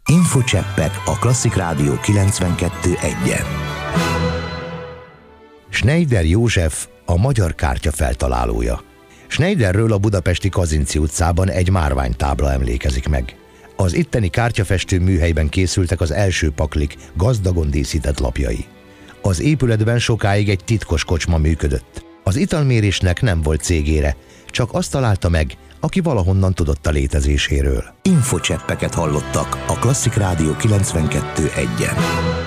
Infocseppek a Klasszik Rádió 92.1-en. Schneider József a magyar kártya feltalálója. Schneiderről a budapesti Kazinczy utcában egy márványtábla emlékezik meg. Az itteni kártyafestő műhelyben készültek az első paklik gazdagon díszített lapjai. Az épületben sokáig egy titkos kocsma működött. Az italmérésnek nem volt cégére, csak azt találta meg, aki valahonnan tudott a létezéséről. Infocseppeket hallottak a Klasszik Rádió 92.1-en.